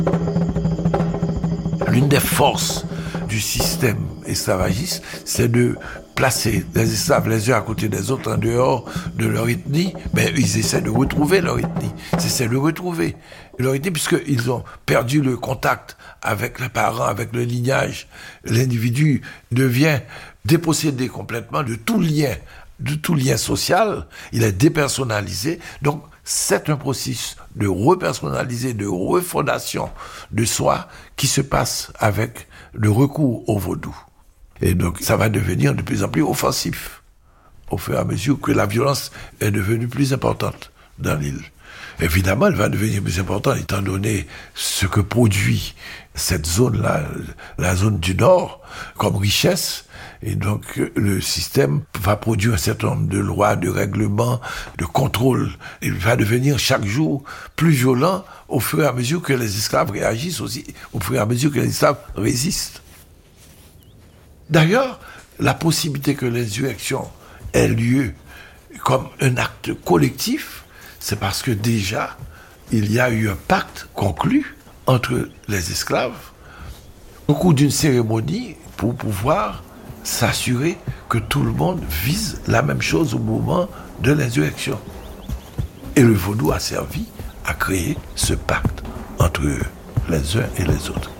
L'une des forces du système esclavagiste, c'est de placer les esclaves les uns à côté des autres en dehors de leur ethnie. Mais ils essaient de retrouver leur ethnie. Ils essaient de retrouver leur ethnie puisqu'ils ont perdu le contact avec les parents, avec le lignage. L'individu devient dépossédé complètement de tout lien social. Il est dépersonnalisé. Donc, c'est un processus de repersonnaliser, de refondation de soi qui se passe avec le recours au vaudou. Et donc, ça va devenir de plus en plus offensif au fur et à mesure que la violence est devenue plus importante dans l'île. Évidemment, elle va devenir plus importante étant donné ce que produit cette zone-là, la zone du Nord, comme richesse. Et donc, le système va produire un certain nombre de lois, de règlements, de contrôles. Il va devenir chaque jour plus violent au fur et à mesure que les esclaves réagissent aussi, au fur et à mesure que les esclaves résistent. D'ailleurs, la possibilité que l'insurrection ait lieu comme un acte collectif, c'est parce que déjà, il y a eu un pacte conclu entre les esclaves au cours d'une cérémonie pour pouvoir s'assurer que tout le monde vise la même chose au moment de l'insurrection. Et le vaudou a servi à créer ce pacte entre les uns et les autres.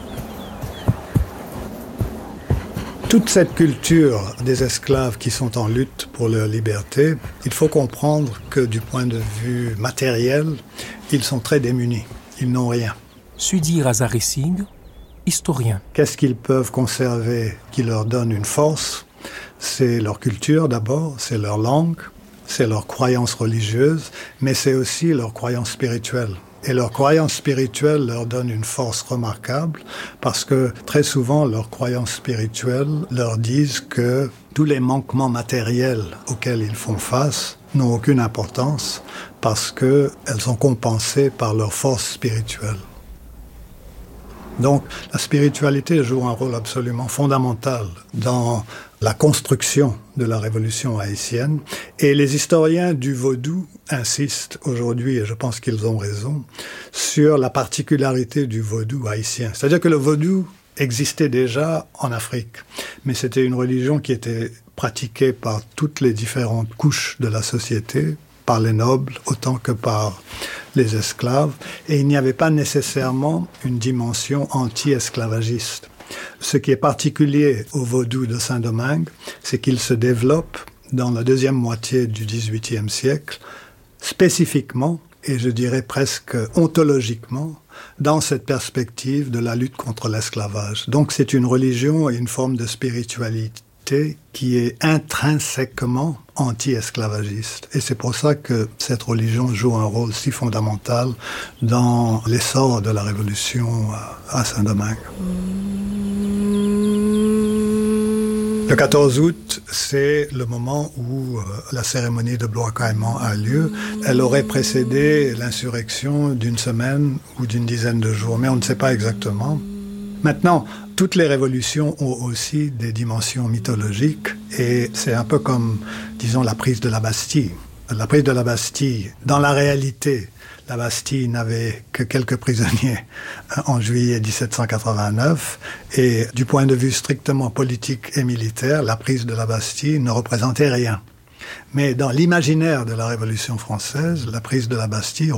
Toute cette culture des esclaves qui sont en lutte pour leur liberté, il faut comprendre que du point de vue matériel, ils sont très démunis. Ils n'ont rien. Sudi Razaressig, historien. Qu'est-ce qu'ils peuvent conserver qui leur donne une force ? C'est leur culture d'abord, c'est leur langue, c'est leur croyance religieuse, mais c'est aussi leur croyance spirituelle. Et leur croyance spirituelle leur donne une force remarquable parce que très souvent, leurs croyances spirituelles leur disent que tous les manquements matériels auxquels ils font face n'ont aucune importance parce qu'elles sont compensées par leur force spirituelle. Donc, la spiritualité joue un rôle absolument fondamental dans la construction de la révolution haïtienne. Et les historiens du vaudou insistent aujourd'hui, et je pense qu'ils ont raison, sur la particularité du vaudou haïtien. C'est-à-dire que le vaudou existait déjà en Afrique, mais c'était une religion qui était pratiquée par toutes les différentes couches de la société, par les nobles autant que par les esclaves, et il n'y avait pas nécessairement une dimension anti-esclavagiste. Ce qui est particulier au vaudou de Saint-Domingue, c'est qu'il se développe dans la deuxième moitié du XVIIIe siècle, spécifiquement, et je dirais presque ontologiquement, dans cette perspective de la lutte contre l'esclavage. Donc c'est une religion et une forme de spiritualité qui est intrinsèquement anti-esclavagiste. Et c'est pour ça que cette religion joue un rôle si fondamental dans l'essor de la révolution à Saint-Domingue. Le 14 août, c'est le moment où la cérémonie de Blois Caïman a lieu. Elle aurait précédé l'insurrection d'une semaine ou d'une dizaine de jours, mais on ne sait pas exactement. Maintenant, toutes les révolutions ont aussi des dimensions mythologiques et c'est un peu comme, disons, la prise de la Bastille. La prise de la Bastille, dans la réalité, la Bastille n'avait que quelques prisonniers en juillet 1789 et du point de vue strictement politique et militaire, la prise de la Bastille ne représentait rien. Mais dans l'imaginaire de la Révolution française, la prise de la Bastille